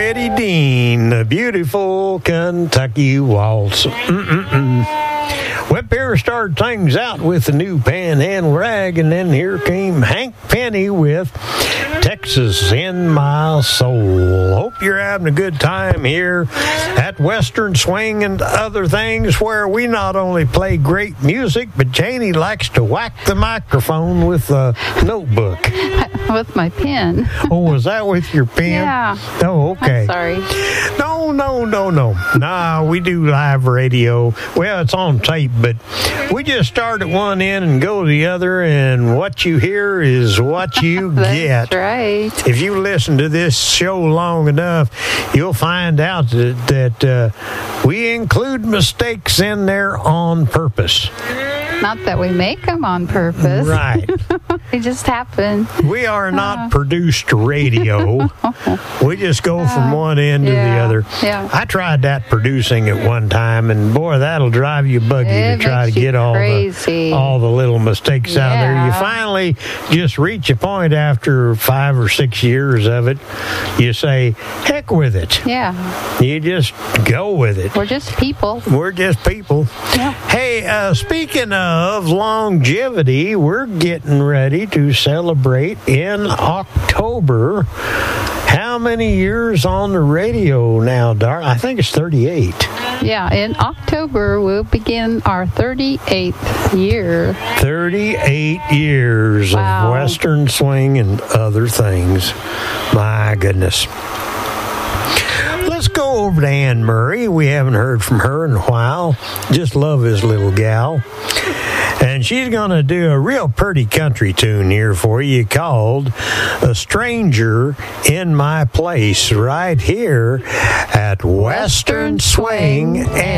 Betty Dean, the beautiful Kentucky Waltz. Web Bear started things out with the new Panhandle Rag, and then here came Hank Penny with Texas in My Soul. Hope you're having a good time here at Western Swing and Other Things, where we not only play great music, but Janie likes to whack the microphone with a notebook. With my pen. Oh, was that with your pen? Yeah. Oh, okay. I'm sorry. No. Nah, we do live radio. Well, it's on tape, but we just start at one end and go to the other, and what you hear is what you get. That's right. If you listen to this show long enough, you'll find out that we include mistakes in there on purpose. Not that we make them on purpose. Right. They just happen. We are not produced radio. We just go from one end to the other. Yeah. I tried that producing at one time, and boy, that'll drive you buggy to try to get all the little mistakes out there. You finally just reach a point after 5 or 6 years of it. You say, heck with it. Yeah. You just go with it. We're just people. We're just people. Yeah. Hey, speaking of longevity, we're getting ready to celebrate in October. How many years on the radio now, Dar? I think it's 38. Yeah, in October, we'll begin our 38th year. 38 years of Western Swing and Other Things. My goodness. Let's go over to Ann Murray. We haven't heard from her in a while. Just love this little gal. And she's going to do a real pretty country tune here for you called A Stranger in My Place right here at Western Swing and